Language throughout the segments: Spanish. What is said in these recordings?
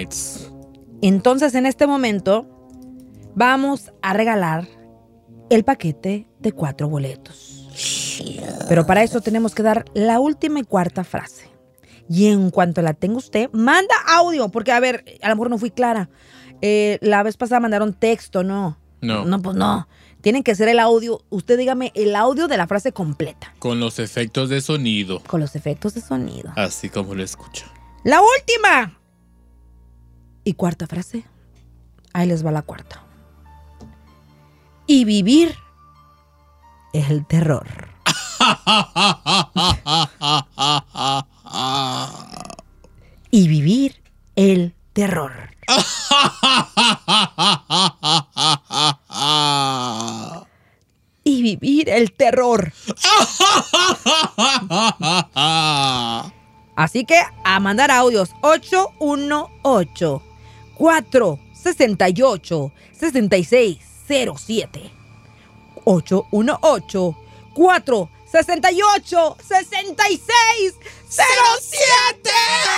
Nights. Entonces, en este momento, vamos a regalar el paquete de 4 boletos. Pero para eso tenemos que dar la última y cuarta frase. Y en cuanto la tenga usted, manda audio. Porque, a ver, a lo mejor no fui clara. La vez pasada mandaron texto, ¿no? No. No, pues no. Tienen que ser el audio. Usted dígame el audio de la frase completa. Con los efectos de sonido. Con los efectos de sonido. Así como lo escucha. La última y cuarta frase. Ahí les va la cuarta. Y vivir el terror. Y vivir el terror. Y vivir el terror. Así que a mandar audios 818-468-6607. 818-468-6607.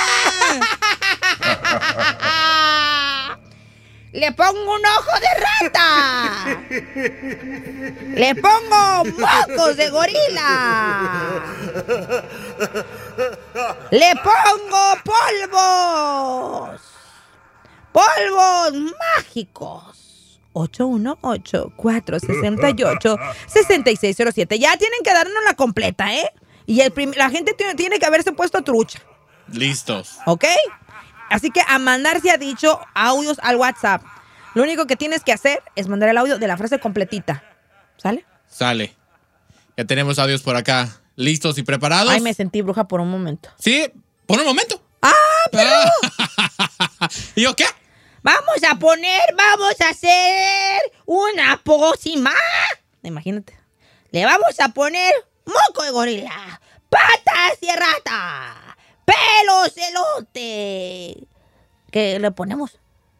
Le pongo un ojo de rata. Le pongo mocos de gorila. Le pongo polvos. Polvos mágicos. 818-468-6607. Ya tienen que darnos la completa, ¿eh? Y la gente tiene que haberse puesto trucha. Listos. ¿Ok? Así que a mandar, si ha dicho, audios al WhatsApp. Lo único que tienes que hacer es mandar el audio de la frase completita. ¿Sale? Sale. Ya tenemos audios por acá. ¿Listos y preparados? Ay, me sentí bruja por un momento. Sí, por un momento. ¡Ah, pero! ¿Y yo qué? Vamos a hacer una pócima. Imagínate. Le vamos a poner moco de gorila, patas de rata, pelos de elote. ¿Qué le ponemos?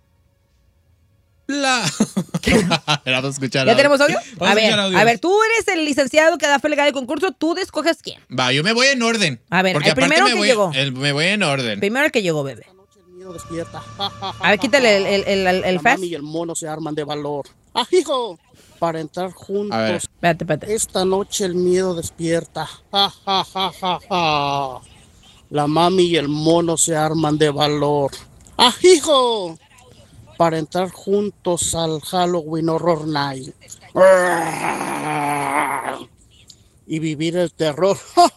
Vamos a escuchar. ¿Ya tenemos audio? A ver, tú eres el licenciado que da fe legal del concurso. Tú escoges quién. Va, yo me voy en orden. A ver, porque el primero que llegó. Me voy en orden. Primero el que llegó, bebé. Despierta. A ver, quítale el La fast. mami y el mono se arman de valor. ¡Ah, hijo! Para entrar juntos. A ver. Espérate. Esta noche el miedo despierta. ¡Ja, ja, ja, ja, ja! La mami y el mono se arman de valor. ¡Ah, hijo! Para entrar juntos al Halloween Horror Night. Y vivir el terror.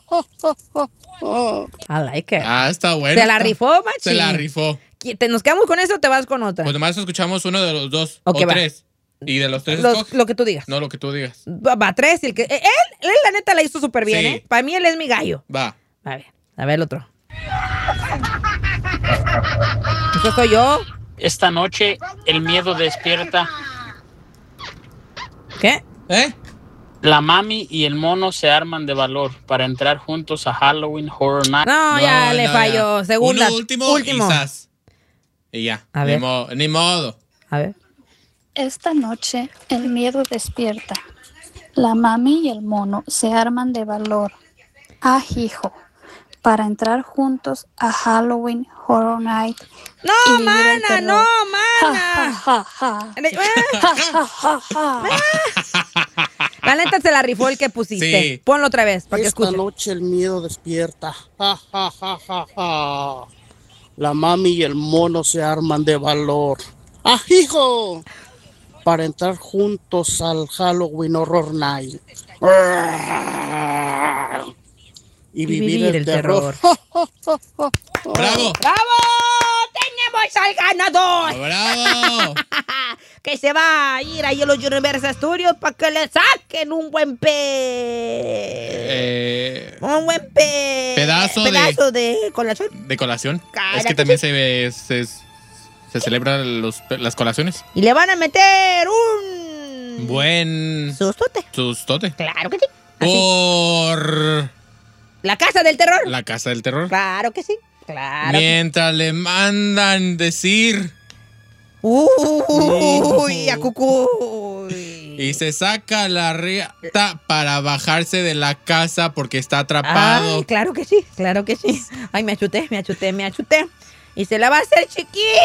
I like it. Ah, está bueno. Se la rifó, machi. Se la rifó. ¿Nos quedamos con eso o te vas con otra? Pues nomás escuchamos uno de los dos. Ok, o va. 3. Y de los 3 lo que tú digas. No, lo que tú digas. Va 3. Él la neta la hizo súper bien, Sí. ¿eh? Para mí él es mi gallo. Va. A ver el otro. ¿Eso soy yo? Esta noche el miedo despierta. ¿Qué? La mami y el mono se arman de valor para entrar juntos a Halloween Horror Night. No, ya le falló. Segunda. Uno último. Quizás. Y ya. A ver. Ni modo. A ver. Esta noche el miedo despierta. La mami y el mono se arman de valor. Ah, hijo. Para entrar juntos a Halloween Horror Night. No, mana, no, mana. Ja, ja, ja. La neta se la rifó el que pusiste. Sí. Ponlo otra vez para que Esta escuchen. noche el miedo despierta. ¡Ja, ja, ja, ja, ja! La mami y el mono se arman de valor. ¡Ah, hijo! Para entrar juntos al Halloween Horror Night. Y vivir el terror. ¡Bravo! ¡Bravo! ¡Tenemos al ganador! ¡Bravo! Que se va a ir ahí a los Universal Studios para que le saquen un buen pedazo de colación. de colación. Cara, Es que también se celebran las colaciones. Y le van a meter un Buen sustote. Claro que sí. Así. Por La Casa del Terror. la Casa del Terror. Claro que sí. Claro. Mientras le mandan decir. Uy, a cucuy. Y se saca la riata para bajarse de la casa porque está atrapado. Ay, claro que sí, claro que sí. Ay, me achuté. Y se la va a hacer chiquita.